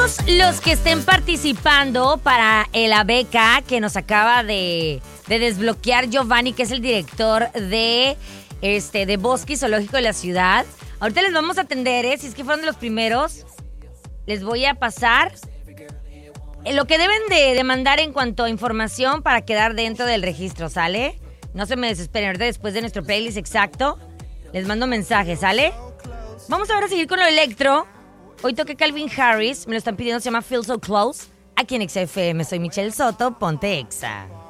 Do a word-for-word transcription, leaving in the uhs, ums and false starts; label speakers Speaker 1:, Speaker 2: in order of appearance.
Speaker 1: todos los que estén participando para la beca que nos acaba de, de desbloquear Giovanni, que es el director de, este, de Bosque Zoológico de la ciudad. Ahorita les vamos a atender, ¿eh? Si es que fueron de los primeros, les voy a pasar lo que deben de, de mandar en cuanto a información para quedar dentro del registro, ¿sale? No se me desesperen, ahorita después de nuestro playlist exacto, les mando mensajes, ¿sale? Vamos ahora a seguir con lo electro. Hoy toqué Calvin Harris, me lo están pidiendo, se llama Feel So Close. Aquí en Exa F M, soy Michelle Soto, ponte Exa.